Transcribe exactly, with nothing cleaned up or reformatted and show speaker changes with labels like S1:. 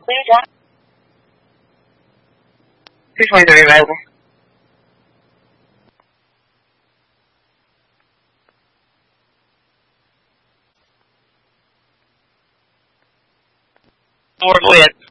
S1: Clear data. two twenty-three available. Four, go ahead.